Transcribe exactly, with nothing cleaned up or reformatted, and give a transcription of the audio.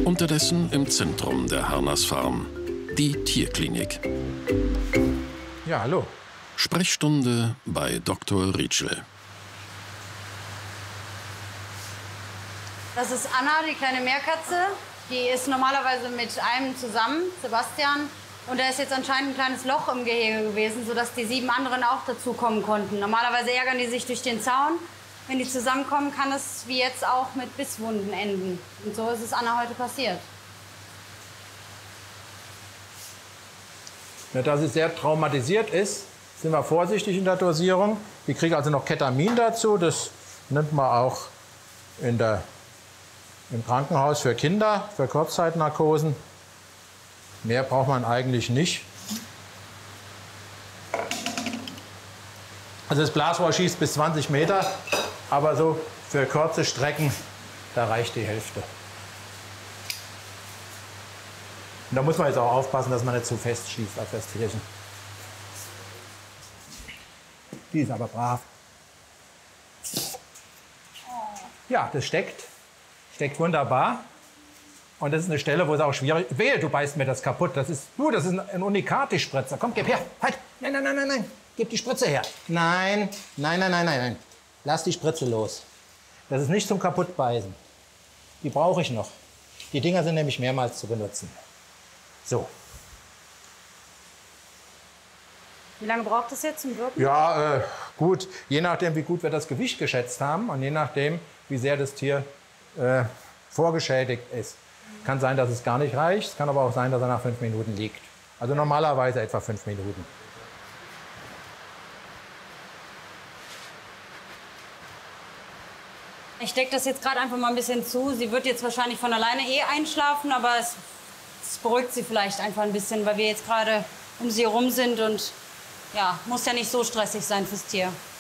Unterdessen im Zentrum der Harnas Farm, die Tierklinik. Ja, hallo. Sprechstunde bei Doktor Rietschel. Das ist Anna, die kleine Meerkatze. Die ist normalerweise mit einem zusammen, Sebastian. Und da ist jetzt anscheinend ein kleines Loch im Gehege gewesen, sodass die sieben anderen auch dazukommen konnten. Normalerweise ärgern die sich durch den Zaun. Wenn die zusammenkommen, kann es wie jetzt auch mit Bisswunden enden. Und so ist es Anna heute passiert. Ja, da sie sehr traumatisiert ist, sind wir vorsichtig in der Dosierung. Die kriegt also noch Ketamin dazu. Das nimmt man auch in der, im Krankenhaus für Kinder, für Kurzzeitnarkosen. Mehr braucht man eigentlich nicht. Also das Blasrohr schießt bis zwanzig Meter, aber so für kurze Strecken, da reicht die Hälfte. Und da muss man jetzt auch aufpassen, dass man nicht zu fest schießt auf das Tierchen. Die ist aber brav. Ja, das steckt. Steckt wunderbar. Und das ist eine Stelle, wo es auch schwierig ist. Wehe, du beißt mir das kaputt. Das ist, du, das ist ein Unikat, die Spritze. Komm, gib her. Halt. Nein, nein, nein, nein, nein. Gib die Spritze her. Nein, nein, nein, nein, nein, nein. Lass die Spritze los. Das ist nicht zum Kaputtbeißen. Die brauche ich noch. Die Dinger sind nämlich mehrmals zu benutzen. So. Wie lange braucht es jetzt zum Wirken? Ja, äh, gut. Je nachdem, wie gut wir das Gewicht geschätzt haben und je nachdem, wie sehr das Tier äh, vorgeschädigt ist. Kann sein, dass es gar nicht reicht. Es kann aber auch sein, dass er nach fünf Minuten liegt. Also normalerweise etwa fünf Minuten. Ich decke das jetzt gerade einfach mal ein bisschen zu. Sie wird jetzt wahrscheinlich von alleine eh einschlafen, aber es, es beruhigt sie vielleicht einfach ein bisschen, weil wir jetzt gerade um sie herum sind und ja, muss ja nicht so stressig sein fürs Tier.